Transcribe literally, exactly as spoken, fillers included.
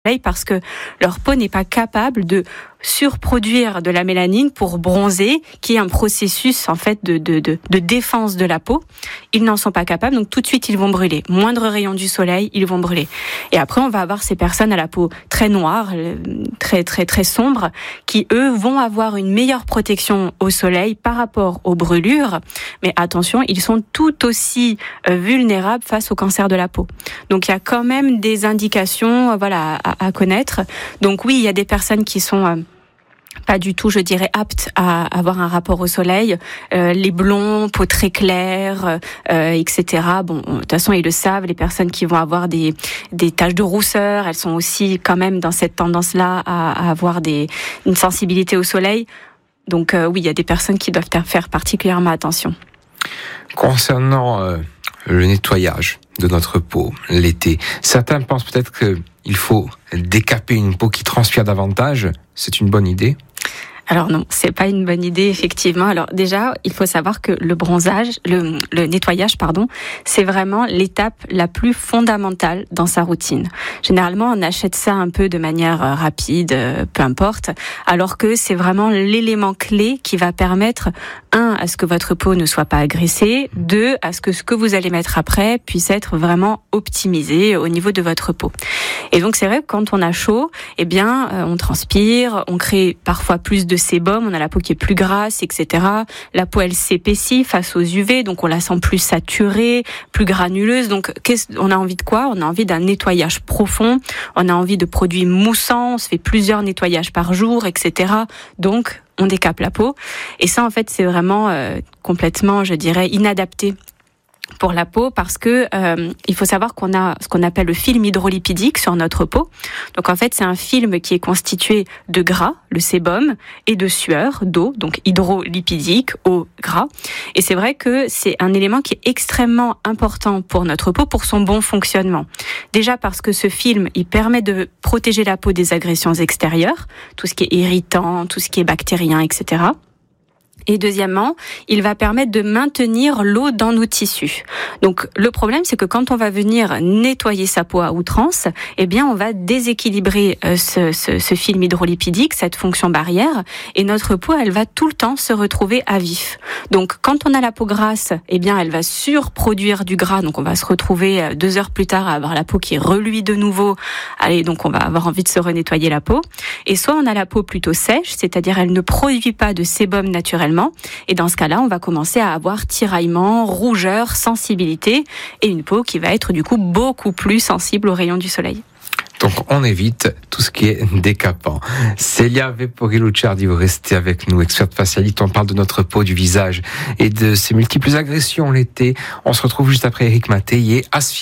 parce que leur peau n'est pas capable de surproduire de la mélanine pour bronzer, qui est un processus en fait de, de, de, de défense de la peau. Ils n'en sont pas capables, donc tout de suite ils vont brûler. Moindre rayon du soleil, ils vont brûler. Et après on va avoir ces personnes à la peau très noire, très très très sombre, qui eux vont avoir une meilleure protection au soleil par rapport aux brûlures. Mais attention, ils sont tout aussi euh, vulnérables face au cancer de la peau. Donc il y a quand même des indications, euh, voilà, à, à connaître. Donc oui, il y a des personnes qui sont euh, pas du tout, je dirais, aptes à avoir un rapport au soleil. Euh, les blonds, peau très claire, euh, et cetera. Bon, de toute façon, ils le savent. Les personnes qui vont avoir des des taches de rousseur, elles sont aussi quand même dans cette tendance-là à, à avoir des une sensibilité au soleil. Donc euh, oui, il y a des personnes qui doivent faire particulièrement attention. Concernant euh, le nettoyage de notre peau l'été, certains pensent peut-être qu'il faut décaper une peau qui transpire davantage. C'est une bonne idée ? Alors non, c'est pas une bonne idée effectivement. Alors déjà, il faut savoir que le bronzage, le, le nettoyage, pardon, c'est vraiment l'étape la plus fondamentale dans sa routine. Généralement, on achète ça un peu de manière rapide, peu importe, alors que c'est vraiment l'élément clé qui va permettre, un, à ce que votre peau ne soit pas agressée, deux, à ce que ce que vous allez mettre après puisse être vraiment optimisé au niveau de votre peau. Et donc c'est vrai que quand on a chaud, eh bien, on transpire, on crée parfois plus de sébum, on a la peau qui est plus grasse, et cetera. La peau, elle s'épaissit face aux U V, donc on la sent plus saturée, plus granuleuse. Donc, qu'est-ce, on a envie de quoi ? On a envie d'un nettoyage profond, on a envie de produits moussants, on se fait plusieurs nettoyages par jour, et cetera. Donc, on décape la peau. Et ça, en fait, c'est vraiment euh, complètement, je dirais, inadapté pour la peau, parce que euh, il faut savoir qu'on a ce qu'on appelle le film hydrolipidique sur notre peau. Donc en fait, c'est un film qui est constitué de gras, le sébum, et de sueur, d'eau, donc hydrolipidique, eau, gras. Et c'est vrai que c'est un élément qui est extrêmement important pour notre peau, pour son bon fonctionnement. Déjà parce que ce film, il permet de protéger la peau des agressions extérieures, tout ce qui est irritant, tout ce qui est bactérien, et cetera. Et deuxièmement, il va permettre de maintenir l'eau dans nos tissus. Donc, le problème, c'est que quand on va venir nettoyer sa peau à outrance, eh bien, on va déséquilibrer euh, ce, ce, ce film hydrolipidique, cette fonction barrière, et notre peau, elle va tout le temps se retrouver à vif. Donc, quand on a la peau grasse, eh bien, elle va surproduire du gras, donc on va se retrouver deux heures plus tard à avoir la peau qui reluit de nouveau. Allez, donc on va avoir envie de se renettoyer la peau. Et soit on a la peau plutôt sèche, c'est-à-dire elle ne produit pas de sébum naturellement. Et dans ce cas-là, on va commencer à avoir tiraillement, rougeur, sensibilité et une peau qui va être du coup beaucoup plus sensible aux rayons du soleil. Donc on évite tout ce qui est décapant. Célia Vepori-Lucciardi, vous restez avec nous, experte facialiste. On parle de notre peau, du visage et de ses multiples agressions l'été. On se retrouve juste après Éric Mathey et Asfi.